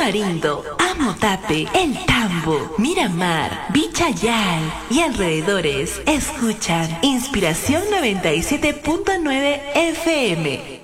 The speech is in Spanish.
Tamarindo, Amotape, El Tambo, Miramar, Vichayal y alrededores escuchan Inspiración 97.9 FM.